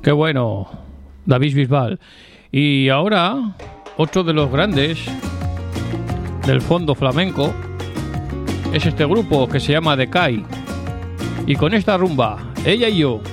Qué bueno, David Bisbal. Y ahora, otro de los grandes del fondo flamenco es este grupo que se llama Decay. Y con esta rumba, Ella y yo.